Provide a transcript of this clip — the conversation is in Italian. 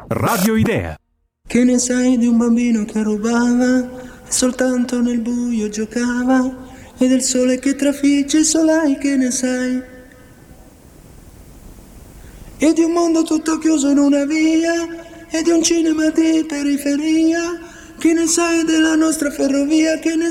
Radio Idea. Che ne sai di un bambino che rubava e soltanto nel buio giocava, e del sole che trafigge il solai, che ne sai? E di un mondo tutto chiuso in una via, e di un cinema di periferia, che ne sai della nostra ferrovia, che ne